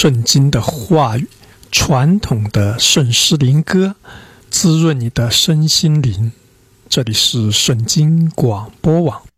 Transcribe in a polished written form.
圣经的话语，传统的圣诗灵歌，滋润你的身心灵。这里是圣经广播网。